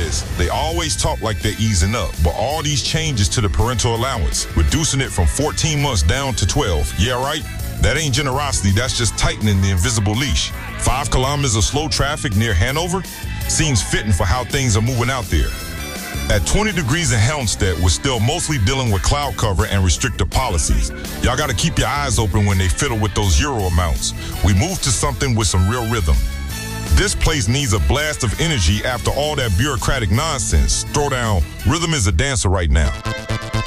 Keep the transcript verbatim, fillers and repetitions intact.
this. They always talk like they're easing up, but all these changes to the parental allowance, reducing it from fourteen months down to twelve. Yeah, right? That ain't generosity, that's just tightening the invisible leash. Five kilometers of slow traffic near Hanover seems fitting for how things are moving out there. At twenty degrees in Helmstedt, we're still mostly dealing with cloud cover and restrictive policies. Y'all gotta keep your eyes open when they fiddle with those euro amounts. We move to something with some real rhythm. This place needs a blast of energy after all that bureaucratic nonsense. Throw down, rhythm is a dancer right now.